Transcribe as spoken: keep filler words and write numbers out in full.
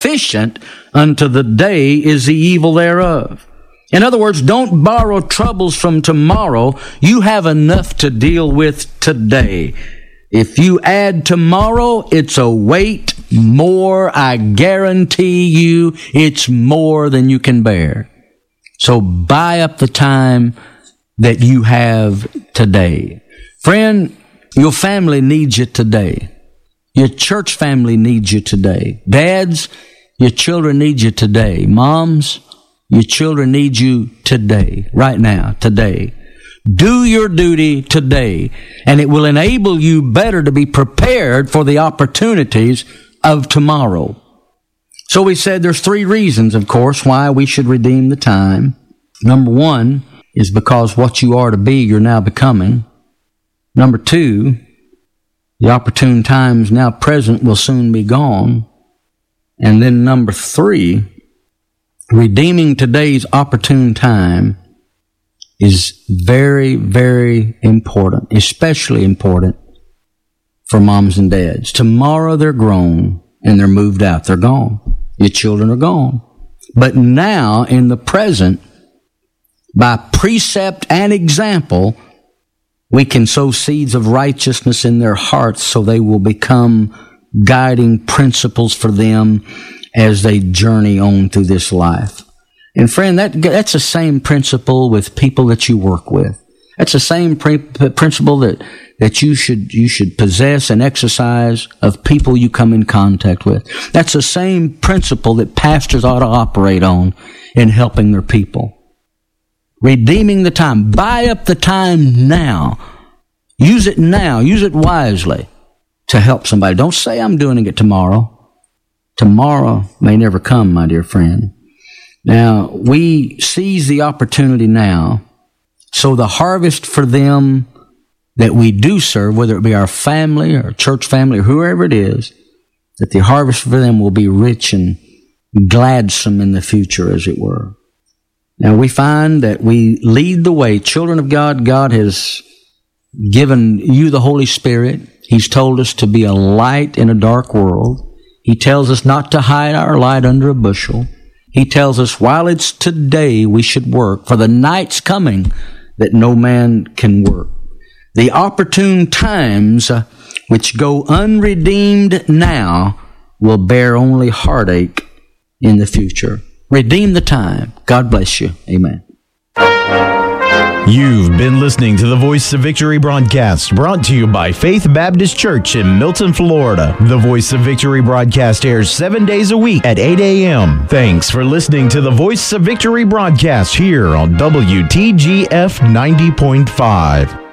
sufficient unto the day is the evil thereof. In other words, don't borrow troubles from tomorrow. You have enough to deal with today. If you add tomorrow, it's a weight more. I guarantee you it's more than you can bear. So buy up the time that you have today. Friend, your family needs you today. Your church family needs you today. Dads, your children need you today. Moms, your children need you today, right now, today. Do your duty today, and it will enable you better to be prepared for the opportunities of tomorrow. So we said there's three reasons, of course, why we should redeem the time. Number one is because what you are to be, you're now becoming. Number two, the opportune times now present will soon be gone. And then number three, redeeming today's opportune time is very, very important, especially important for moms and dads. Tomorrow they're grown and they're moved out. They're gone. Your children are gone. But now, in the present, by precept and example, we can sow seeds of righteousness in their hearts so they will become guiding principles for them as they journey on through this life. And friend, that that's the same principle with people that you work with. That's the same pre- principle that, that you should you should possess and exercise of people you come in contact with. That's the same principle that pastors ought to operate on in helping their people. Redeeming the time. Buy up the time now. Use it now. Use it wisely to help somebody. Don't say I'm doing it tomorrow. Tomorrow may never come, my dear friend. Now, we seize the opportunity now, so the harvest for them that we do serve, whether it be our family or church family or whoever it is, that the harvest for them will be rich and gladsome in the future, as it were. Now, we find that we lead the way. Children of God, God has given you the Holy Spirit. He's told us to be a light in a dark world. He tells us not to hide our light under a bushel. He tells us while it's today we should work, for the night's coming that no man can work. The opportune times uh, which go unredeemed now will bear only heartache in the future. Redeem the time. God bless you. Amen. You've been listening to the Voice of Victory broadcast, brought to you by Faith Baptist Church in Milton, Florida. The Voice of Victory broadcast airs seven days a week at eight a.m. Thanks for listening to the Voice of Victory broadcast here on W T G F ninety point five.